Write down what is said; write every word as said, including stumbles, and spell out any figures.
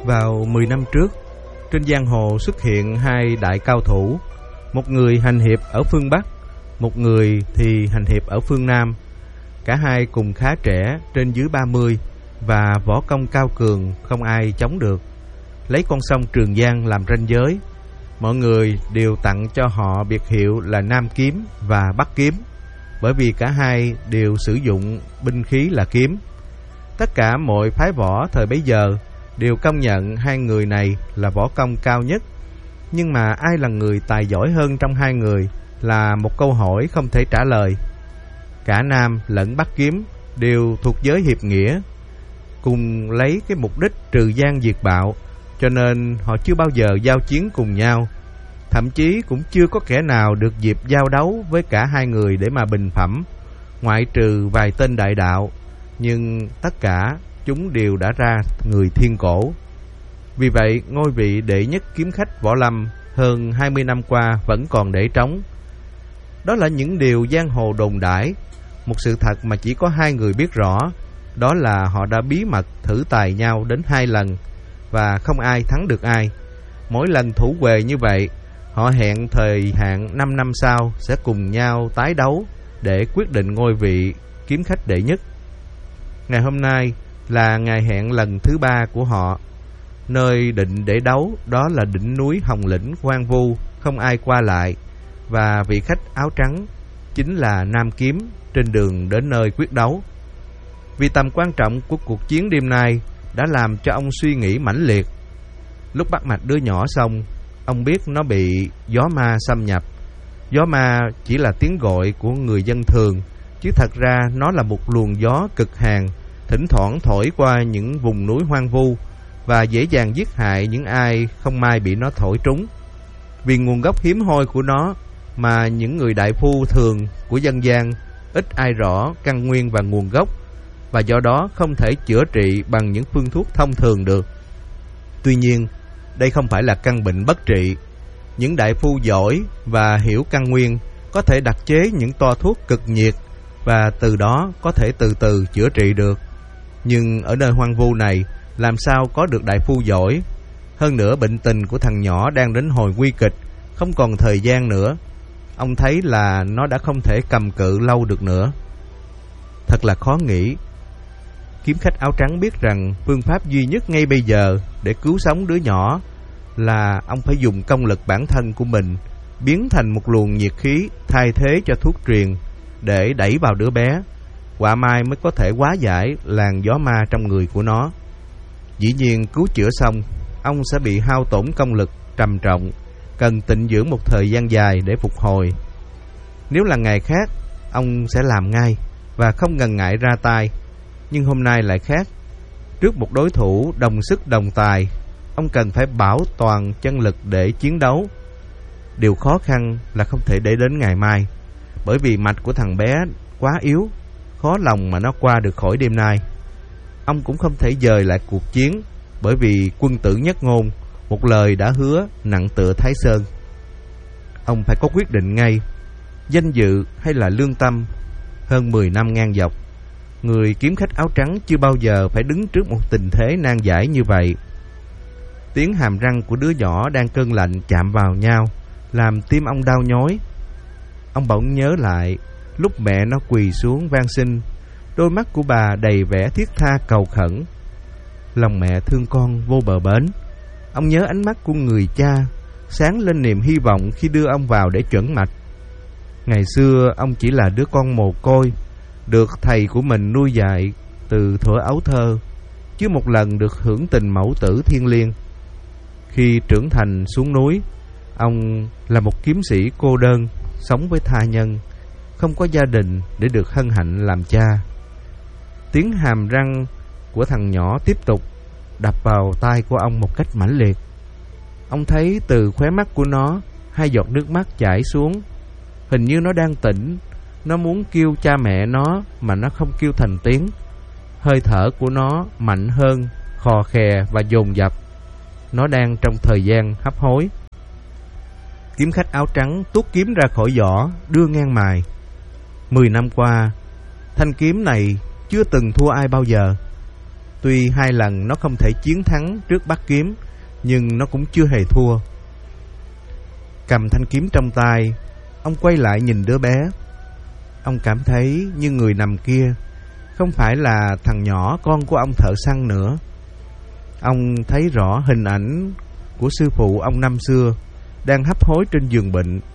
Vào mười năm trước, trên giang hồ xuất hiện hai đại cao thủ, một người hành hiệp ở phương Bắc, một người thì hành hiệp ở phương Nam. Cả hai cùng khá trẻ, trên dưới ba mươi, và võ công cao cường, không ai chống được. Lấy con sông Trường Giang làm ranh giới, mọi người đều tặng cho họ biệt hiệu là Nam Kiếm và Bắc Kiếm, bởi vì cả hai đều sử dụng binh khí là kiếm. Tất cả mọi phái võ thời bấy giờ đều công nhận hai người này là võ công cao nhất. Nhưng mà ai là người tài giỏi hơn trong hai người là một câu hỏi không thể trả lời. Cả Nam lẫn Bắc Kiếm đều thuộc giới hiệp nghĩa, cùng lấy cái mục đích trừ gian diệt bạo, cho nên họ chưa bao giờ giao chiến cùng nhau. Thậm chí cũng chưa có kẻ nào được dịp giao đấu với cả hai người để mà bình phẩm, ngoại trừ vài tên đại đạo. Nhưng tất cả chúng đều đã ra người thiên cổ. Vì vậy ngôi vị đệ nhất kiếm khách võ lâm hơn hai mươi năm qua vẫn còn để trống. Đó là những điều giang hồ đồn đãi. Một sự thật mà chỉ có hai người biết rõ, đó là họ đã bí mật thử tài nhau đến hai lần, và không ai thắng được ai. Mỗi lần thủ huề như vậy, họ hẹn thời hạn năm năm sau sẽ cùng nhau tái đấu để quyết định ngôi vị kiếm khách đệ nhất. Ngày hôm nay là ngày hẹn lần thứ ba của họ. Nơi định để đấu đó là đỉnh núi Hồng Lĩnh hoang vu, không ai qua lại, và vị khách áo trắng chính là Nam Kiếm trên đường đến nơi quyết đấu. Vì tầm quan trọng của cuộc chiến đêm nay đã làm cho ông suy nghĩ mãnh liệt. Lúc bắt mạch đứa nhỏ xong, ông biết nó bị gió ma xâm nhập. Gió ma chỉ là tiếng gọi của người dân thường, chứ thật ra nó là một luồng gió cực hàn, thỉnh thoảng thổi qua những vùng núi hoang vu và dễ dàng giết hại những ai không may bị nó thổi trúng. Vì nguồn gốc hiếm hoi của nó mà những người đại phu thường của dân gian ít ai rõ căn nguyên và nguồn gốc, và do đó không thể chữa trị bằng những phương thuốc thông thường được. Tuy nhiên, đây không phải là căn bệnh bất trị. Những đại phu giỏi và hiểu căn nguyên có thể đặc chế những toa thuốc cực nhiệt, và từ đó có thể từ từ chữa trị được. Nhưng ở nơi hoang vu này, làm sao có được đại phu giỏi? Hơn nữa bệnh tình của thằng nhỏ đang đến hồi nguy kịch, không còn thời gian nữa. Ông thấy là nó đã không thể cầm cự lâu được nữa. Thật là khó nghĩ. Kiếm khách áo trắng biết rằng phương pháp duy nhất ngay bây giờ để cứu sống đứa nhỏ là ông phải dùng công lực bản thân của mình, biến thành một luồng nhiệt khí thay thế cho thuốc truyền để đẩy vào đứa bé. Quả mai mới có thể hóa giải làn gió ma trong người của nó. Dĩ nhiên cứu chữa xong, ông sẽ bị hao tổn công lực trầm trọng, cần tịnh dưỡng một thời gian dài để phục hồi. Nếu là ngày khác, ông sẽ làm ngay và không ngần ngại ra tay. Nhưng hôm nay lại khác. Trước một đối thủ đồng sức đồng tài, ông cần phải bảo toàn chân lực để chiến đấu. Điều khó khăn là không thể để đến ngày mai, bởi vì mạch của thằng bé quá yếu, khó lòng mà nó qua được khỏi đêm nay. Ông cũng không thể dời lại cuộc chiến, bởi vì quân tử nhất ngôn, một lời đã hứa nặng tựa Thái Sơn. Ông phải có quyết định ngay, danh dự hay là lương tâm. Hơn mười năm ngang dọc, người kiếm khách áo trắng chưa bao giờ phải đứng trước một tình thế nan giải như vậy. Tiếng hàm răng của đứa nhỏ đang cơn lạnh chạm vào nhau, làm tim ông đau nhói. Ông bỗng nhớ lại lúc mẹ nó quỳ xuống van xin, đôi mắt của bà đầy vẻ thiết tha cầu khẩn. Lòng mẹ thương con vô bờ bến. Ông nhớ ánh mắt của người cha, sáng lên niềm hy vọng khi đưa ông vào để chuẩn mạch. Ngày xưa ông chỉ là đứa con mồ côi, được thầy của mình nuôi dạy từ thuở ấu thơ, chưa một lần được hưởng tình mẫu tử thiêng liêng. Khi trưởng thành xuống núi, ông là một kiếm sĩ cô đơn, sống với tha nhân, không có gia đình để được hân hạnh làm cha. Tiếng hàm răng của thằng nhỏ tiếp tục đập vào tai của ông một cách mãnh liệt. Ông thấy từ khóe mắt của nó hai giọt nước mắt chảy xuống. Hình như nó đang tỉnh. Nó muốn kêu cha mẹ nó mà nó không kêu thành tiếng. Hơi thở của nó mạnh hơn, khò khè và dồn dập. Nó đang trong thời gian hấp hối. Kiếm khách áo trắng tuốt kiếm ra khỏi vỏ, đưa ngang mài. Mười năm qua, thanh kiếm này chưa từng thua ai bao giờ. Tuy hai lần nó không thể chiến thắng trước bát kiếm, nhưng nó cũng chưa hề thua. Cầm thanh kiếm trong tay, ông quay lại nhìn đứa bé. Ông cảm thấy như người nằm kia không phải là thằng nhỏ con của ông thợ săn nữa. Ông thấy rõ hình ảnh của sư phụ ông năm xưa đang hấp hối trên giường bệnh.